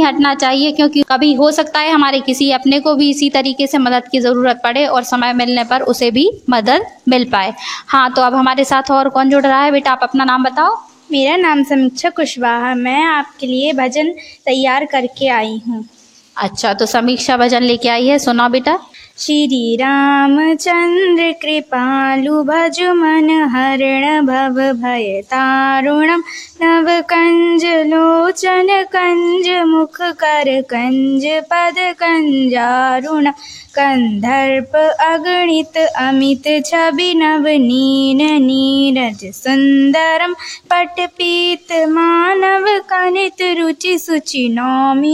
नहीं हटना चाहिए, क्योंकि कभी हो सकता है हमारे किसी अपने को भी इसी तरीके से मदद की ज़रूरत पड़े और समय मिलने पर उसे भी मदद मिल पाए। हाँ, तो अब हमारे साथ और कौन जुड़ रहा है? बेटा आप अपना नाम बताओ। मेरा नाम समीक्षा कुशवाहा, मैं आपके लिए भजन तैयार करके आई हूँ। अच्छा, तो समीक्षा भजन लेके आई है, सुनाओ बेटा। श्री रामचंद्र कृपालु भजु मन हरण भव भय तारुणम नव कंज लोचन कंज मुख कर कंज पद कंजारुण कंधर्प अगणित अमित छवि नव नीन नीरज सुंदरम पट पीत मानव कनित रुचि सुचि नौमि